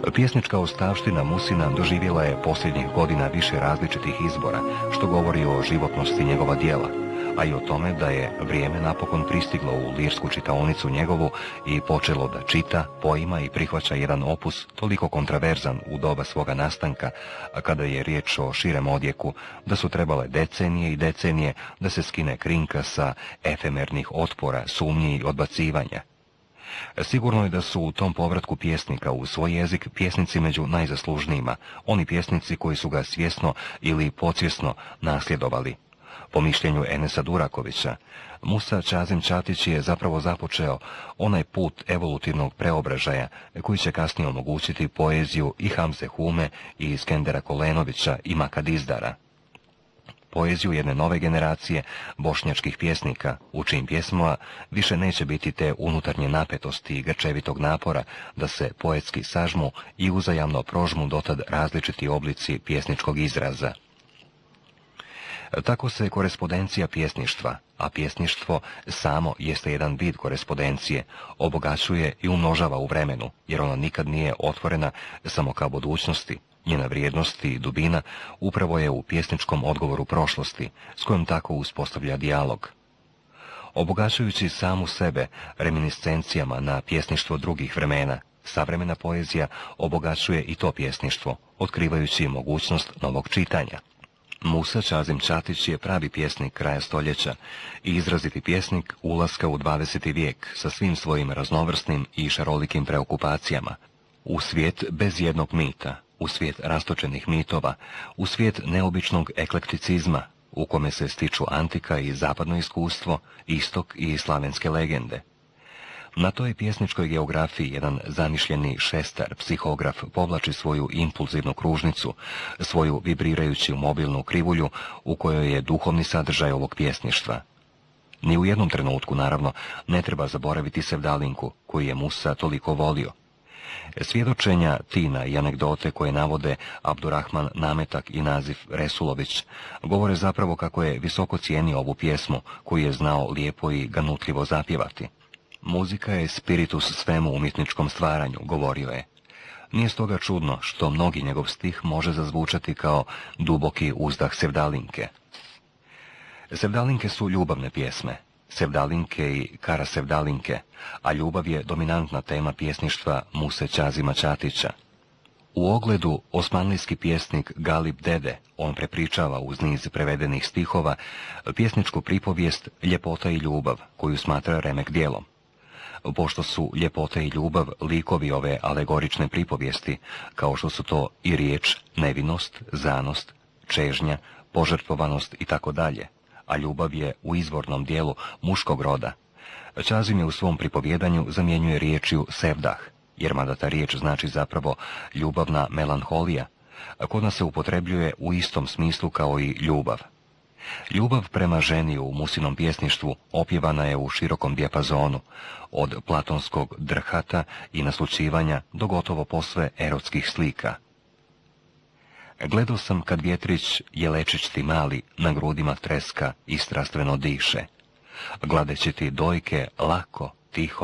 Pjesnička ostavština Musina doživjela je posljednjih godina više različitih izbora, što govori o životnosti njegova djela, a i o tome da je vrijeme napokon pristiglo u lirsku čitaonicu njegovu i počelo da čita, poima i prihvaća jedan opus toliko kontraverzan u doba svoga nastanka, kada je riječ o širem odjeku, da su trebale decenije i decenije da se skine krinka sa efemernih otpora, sumnji i odbacivanja. Sigurno je da su u tom povratku pjesnika u svoj jezik pjesnici među najzaslužnijima, oni pjesnici koji su ga svjesno ili podsvjesno nasljedovali. Po mišljenju Enesa Durakovića, Musa Čazim Čatić je zapravo započeo onaj put evolutivnog preobražaja koji će kasnije omogućiti poeziju i Hamze Hume i Iskendera Kolenovića i Maka Dizdara. Poeziju jedne nove generacije bošnjačkih pjesnika, u čijim pjesmama više neće biti te unutarnje napetosti i grčevitog napora da se poetski sažmu i uzajamno prožmu dotad različiti oblici pjesničkog izraza. Tako se korespondencija pjesništva, a pjesništvo samo jeste jedan vid korespondencije, obogaćuje i umnožava u vremenu, jer ona nikad nije otvorena samo ka budućnosti. Njena vrijednost i dubina upravo je u pjesničkom odgovoru prošlosti, s kojom tako uspostavlja dijalog. Obogaćujući samu sebe reminiscencijama na pjesništvo drugih vremena, savremena poezija obogaćuje i to pjesništvo, otkrivajući mogućnost novog čitanja. Musa Čazim Čatić je pravi pjesnik kraja stoljeća i izraziti pjesnik ulaska u 20. vijek sa svim svojim raznovrsnim i šarolikim preokupacijama, u svijet bez jednog mita, u svijet rastočenih mitova, u svijet neobičnog eklekticizma, u kome se stiču antika i zapadno iskustvo, istok i slavenske legende. Na toj pjesničkoj geografiji jedan zamišljeni šestar, psihograf, povlači svoju impulzivnu kružnicu, svoju vibrirajuću mobilnu krivulju u kojoj je duhovni sadržaj ovog pjesništva. Ni u jednom trenutku, naravno, ne treba zaboraviti sevdalinku, koju je Musa toliko volio. Svjedočenja, tina i anegdote koje navode Abdurrahman Nametak i Nazif Resulović govore zapravo kako je visoko cijenio ovu pjesmu, koju je znao lijepo i ganutljivo zapjevati. Muzika je spiritus svemu umjetničkom stvaranju, govorio je. Nije stoga čudno što mnogi njegov stih može zazvučati kao duboki uzdah sevdalinke. Sevdalinke su ljubavne pjesme, sevdalinke i karasevdalinke, a ljubav je dominantna tema pjesništva Muse Čazima Čatića. U ogledu osmanlijski pjesnik Galip Dede, on prepričava uz niz prevedenih stihova pjesničku pripovijest Ljepota i ljubav, koju smatra remek djelom. Pošto su ljepota i ljubav likovi ove alegorične pripovijesti, kao što su to i riječ, nevinost, zanost, čežnja, požrtvovanost i tako dalje, a ljubav je u izvornom dijelu muškog roda, Čazim je u svom pripovjedanju zamjenjuje riječju sevdah, jer mada ta riječ znači zapravo ljubavna melanholija, a kod nas se upotrebljuje u istom smislu kao i ljubav. Ljubav prema ženi u Musinom pjesništvu opjevana je u širokom dijapazonu, od platonskog drhata i naslućivanja do gotovo posve erotskih slika. Gledao sam kad vjetrić jelečić ti mali na grudima treska i strastveno diše. Gladeći ti dojke lako, tiho,